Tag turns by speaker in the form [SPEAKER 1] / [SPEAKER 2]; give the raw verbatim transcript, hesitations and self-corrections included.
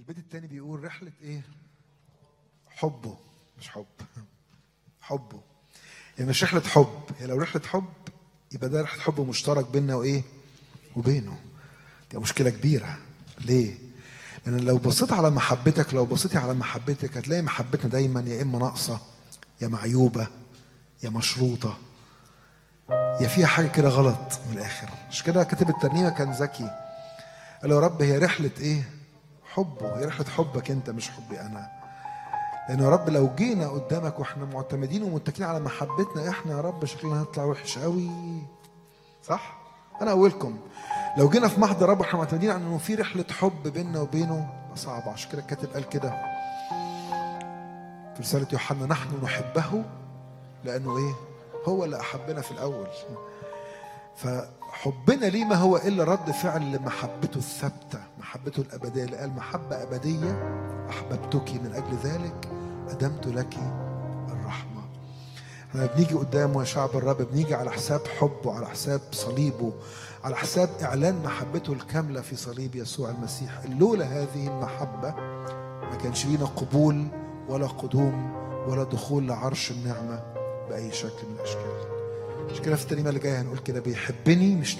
[SPEAKER 1] البيت التاني بيقول رحلة ايه؟ حبه، مش حب، حبه. يعني مش رحلة حب، هي لو رحلة حب يبقى ده رحلة حب مشترك بيننا وايه؟ وبينه. دي مشكلة كبيرة. ليه؟ لأن لو بصيت على محبتك، لو بصيتي على محبتك هتلاقي محبتنا دايما يا إما ناقصة يا معيوبة يا مشروطة يا فيها حاجة كده غلط من الآخر. مش كده كاتب الترنيمة كان ذكي، قال يا رب هي رحلة إيه؟ حبه، هي رحلة حبك أنت مش حبي أنا. لأن يا رب لو جينا قدامك وإحنا معتمدين ومتكلين على محبتنا إحنا يا رب شكلنا هنطلع وحش قوي، صح؟ أنا أولكم لو جينا في محضر رب إحنا معتمدين على إنه في رحلة حب بيننا وبينه صعبة. عشان كده الكاتب قال كده في رسالة يوحنا، نحن نحبه لأنه إيه؟ هو اللي أحبنا في الأول. فحبنا ليه ما هو إلا رد فعل لمحبته الثابتة، محبته الأبدية، اللي قال محبة أبدية أحببتك من أجل ذلك أدمت لك الرحمة. احنا بنيجي قدامه يا شعب الرب، بنيجي على حساب حبه، على حساب صليبه، على حساب إعلان محبته الكاملة في صليب يسوع المسيح. لولا هذه المحبة ما كانش لينا قبول ولا قدوم ولا دخول لعرش النعمة بأي شكل من الأشكال. مش كده في الترنيمة اللي جاية هنقول كده بيحبني مش